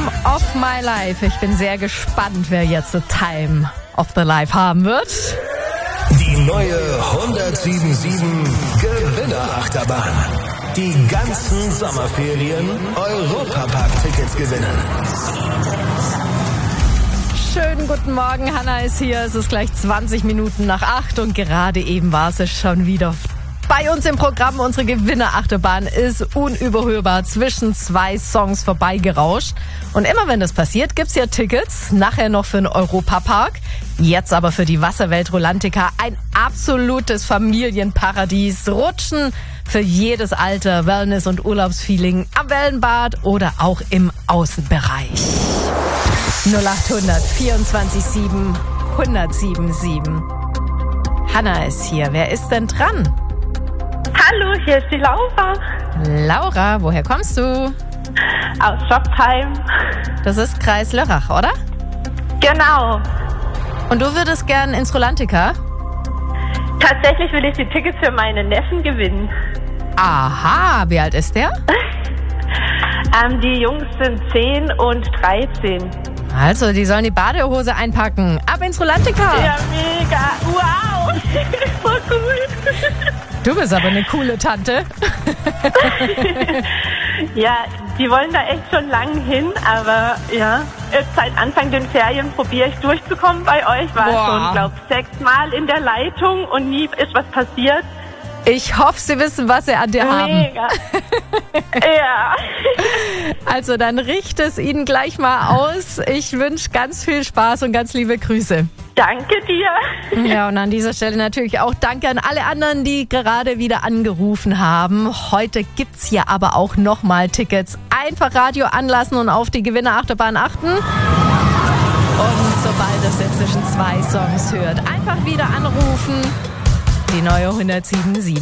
of my life. Ich bin sehr gespannt, wer jetzt the Time of the Life haben wird. Die neue 107.7 Gewinnerachterbahn. Die ganzen Sommerferien Europapark-Tickets gewinnen. Schönen guten Morgen, Hanna ist hier. Es ist gleich 20 Minuten nach 8 und gerade eben war es schon wieder bei uns im Programm. Unsere Gewinnerachterbahn ist unüberhörbar zwischen zwei Songs vorbeigerauscht. Und immer wenn das passiert, gibt's ja Tickets. Nachher noch für den Europapark. Jetzt aber für die Wasserwelt Rolantica. Ein absolutes Familienparadies. Rutschen für jedes Alter, Wellness- und Urlaubsfeeling am Wellenbad oder auch im Außenbereich. 0800 24 7 1077. Hanna ist hier. Wer ist denn dran? Hallo, hier ist die Laura. Laura, woher kommst du? Aus Schopfheim. Das ist Kreis Lörrach, oder? Genau. Und du würdest gern ins Rolantica? Tatsächlich will ich die Tickets für meinen Neffen gewinnen. Aha, wie alt ist der? Die Jungs sind 10 und 13. Also, die sollen die Badehose einpacken. Ab ins Rolantica. Ja, mega. Wow. Voll cool. Du bist aber eine coole Tante. Ja, die wollen da echt schon lang hin, aber ja, jetzt seit Anfang den Ferien probiere ich durchzukommen bei euch. War schon, glaube ich, 6 Mal in der Leitung und nie ist was passiert. Ich hoffe, Sie wissen, was Sie an dir haben. Mega. Ja. Also dann richte es Ihnen gleich mal aus. Ich wünsche ganz viel Spaß und ganz liebe Grüße. Danke dir. Ja, und an dieser Stelle natürlich auch danke an alle anderen, die gerade wieder angerufen haben. Heute gibt's hier aber auch nochmal Tickets. Einfach Radio anlassen und auf die Gewinnerachterbahn achten. Und sobald es jetzt zwischen zwei Songs hört, einfach wieder anrufen. Die neue 107.7.